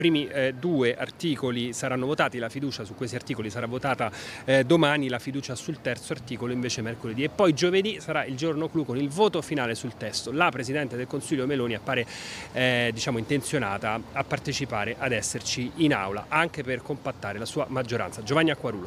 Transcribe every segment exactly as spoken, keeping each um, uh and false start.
primi eh, due articoli saranno votati, la fiducia su questi articoli sarà votata eh, domani, la fiducia sul terzo articolo invece mercoledì, e poi giovedì sarà il giorno clou con il voto finale sul testo. La Presidente del Consiglio Meloni appare eh, diciamo intenzionata a partecipare, ad esserci in aula, anche per compattare la sua maggioranza. Giovanni Acquarulo.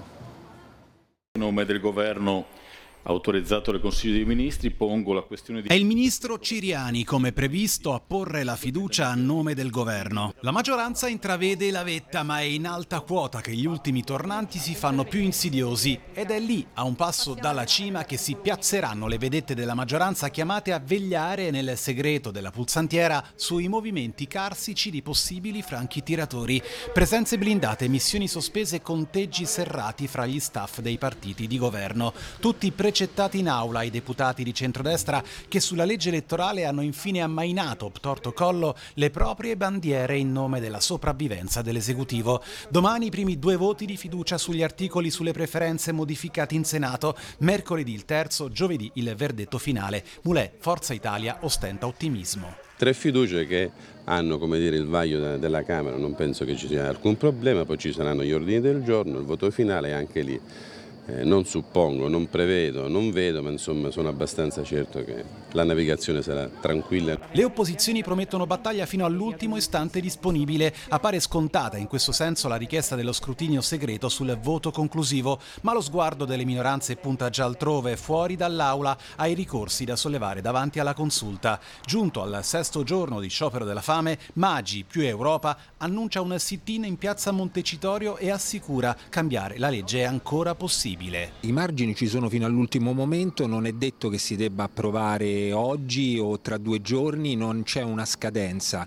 A nome del Governo, autorizzato dal Consiglio dei Ministri, pongo la questione di... È il ministro Ciriani, come previsto, a porre la fiducia a nome del governo. La maggioranza intravede la vetta, ma è in alta quota che gli ultimi tornanti si fanno più insidiosi, ed è lì, a un passo dalla cima, che si piazzeranno le vedette della maggioranza chiamate a vegliare nel segreto della pulsantiera sui movimenti carsici di possibili franchi tiratori. Presenze blindate, missioni sospese, conteggi serrati fra gli staff dei partiti di governo. Tutti pre accettati in aula i deputati di centrodestra che sulla legge elettorale hanno infine ammainato obtorto collo le proprie bandiere in nome della sopravvivenza dell'esecutivo. Domani i primi due voti di fiducia sugli articoli sulle preferenze modificati in Senato, mercoledì il terzo, giovedì il verdetto finale. Mulè, Forza Italia ostenta ottimismo. Tre fiducie che hanno, come dire, il vaglio della Camera, non penso che ci sia alcun problema, poi ci saranno gli ordini del giorno, il voto finale, anche lì Eh, non suppongo, non prevedo, non vedo, ma insomma sono abbastanza certo che la navigazione sarà tranquilla. Le opposizioni promettono battaglia fino all'ultimo istante disponibile. Appare scontata in questo senso la richiesta dello scrutinio segreto sul voto conclusivo, ma lo sguardo delle minoranze punta già altrove, fuori dall'aula, ai ricorsi da sollevare davanti alla consulta. Giunto al sesto giorno di sciopero della fame, Maggi più Europa annuncia un sit-in in piazza Montecitorio e assicura cambiare la legge è ancora possibile. I margini ci sono fino all'ultimo momento, non è detto che si debba approvare oggi o tra due giorni, non c'è una scadenza.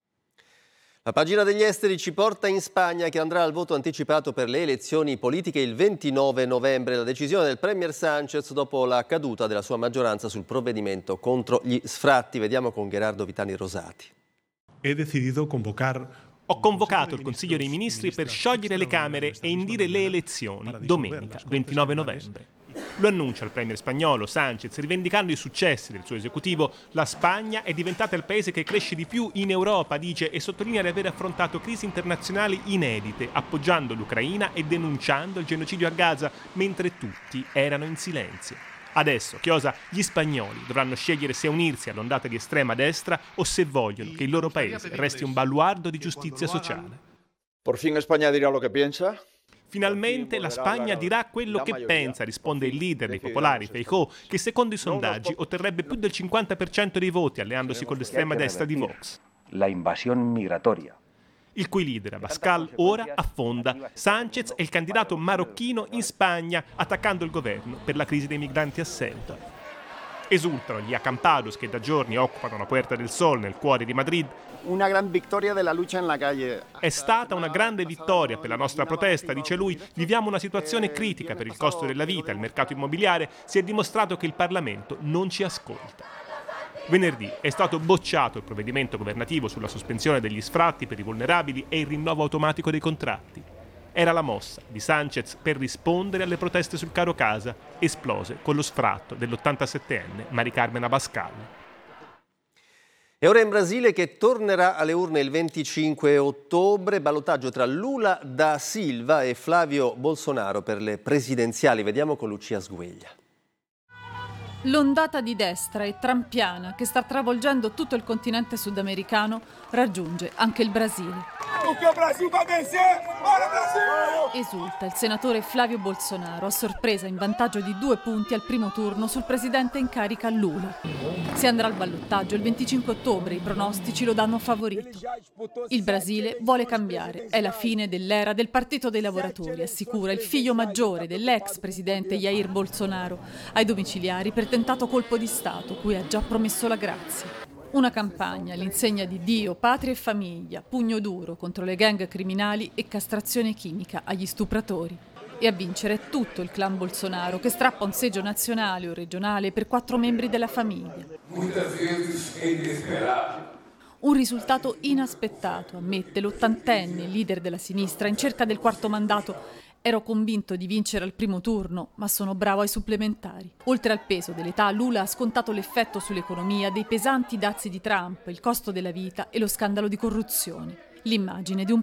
La pagina degli esteri ci porta in Spagna, che andrà al voto anticipato per le elezioni politiche il ventinove novembre. La decisione del premier Sánchez dopo la caduta della sua maggioranza sul provvedimento contro gli sfratti. Vediamo con Gerardo Vitani Rosati. He decidido convocar Ho convocato il Consiglio dei Ministri per sciogliere le Camere e indire le elezioni domenica ventinove novembre. Lo annuncia il premier spagnolo Sánchez, rivendicando i successi del suo esecutivo. La Spagna è diventata il paese che cresce di più in Europa, dice, e sottolinea di aver affrontato crisi internazionali inedite, appoggiando l'Ucraina e denunciando il genocidio a Gaza, mentre tutti erano in silenzio. Adesso, chiosa, gli spagnoli dovranno scegliere se unirsi all'ondata di estrema destra o se vogliono che il loro paese resti un baluardo di giustizia sociale. Por fin España dirá lo que piensa. Finalmente la Spagna dirà quello che pensa, risponde il leader dei popolari, Feijóo, che secondo i sondaggi otterrebbe più del cinquanta per cento dei voti alleandosi con l'estrema destra di Vox. La invasione migratoria. Il cui leader, Abascal, ora affonda. Sánchez è il candidato marocchino in Spagna, attaccando il governo per la crisi dei migranti a Ceuta. Esultano gli acampados che da giorni occupano la Puerta del Sol nel cuore di Madrid. Una gran vittoria della luce en la calle. È stata una grande vittoria per la nostra protesta, dice lui. Viviamo una situazione critica per il costo della vita, il mercato immobiliare. Si è dimostrato che il Parlamento non ci ascolta. Venerdì è stato bocciato il provvedimento governativo sulla sospensione degli sfratti per i vulnerabili e il rinnovo automatico dei contratti. Era la mossa di Sánchez per rispondere alle proteste sul caro casa, esplose con lo sfratto dell'ottantasettenne Mari Carmen Abascal. E ora in Brasile, che tornerà alle urne il venticinque ottobre, ballottaggio tra Lula da Silva e Flavio Bolsonaro per le presidenziali. Vediamo con Lucia Sgueglia. L'ondata di destra e trampiana che sta travolgendo tutto il continente sudamericano raggiunge anche il Brasile. Esulta il senatore Flavio Bolsonaro a sorpresa in vantaggio di due punti al primo turno sul presidente in carica Lula. Si andrà al ballottaggio il venticinque ottobre, i pronostici lo danno favorito. Il Brasile vuole cambiare, è la fine dell'era del Partito dei Lavoratori, assicura il figlio maggiore dell'ex presidente Jair Bolsonaro ai domiciliari per tentato colpo di Stato, cui ha già promesso la grazia. Una campagna all'insegna di Dio, patria e famiglia, pugno duro contro le gang criminali e castrazione chimica agli stupratori. E a vincere è tutto il clan Bolsonaro, che strappa un seggio nazionale o regionale per quattro membri della famiglia. Un risultato inaspettato, ammette l'ottantenne, leader della sinistra, in cerca del quarto mandato. Ero convinto di vincere al primo turno, ma sono bravo ai supplementari. Oltre al peso dell'età, Lula ha scontato l'effetto sull'economia dei pesanti dazi di Trump, il costo della vita e lo scandalo di corruzione. L'immagine di un